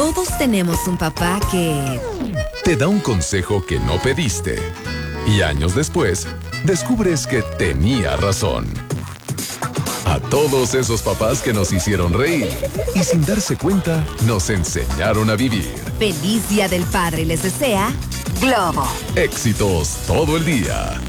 Todos tenemos un papá que te da un consejo que no pediste. Y años después, descubres que tenía razón. A todos esos papás que nos hicieron reír y sin darse cuenta, nos enseñaron a vivir. Feliz Día del Padre les desea Globo. Éxitos todo el día.